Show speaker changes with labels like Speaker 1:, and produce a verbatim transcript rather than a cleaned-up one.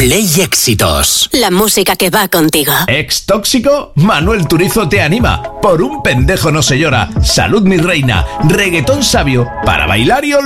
Speaker 1: Play Éxitos.
Speaker 2: La música que va contigo.
Speaker 3: ¿Ex tóxico? Manuel Turizo te anima. Por un pendejo no se llora. Salud mi reina. Reggaetón sabio para bailar y olvidar.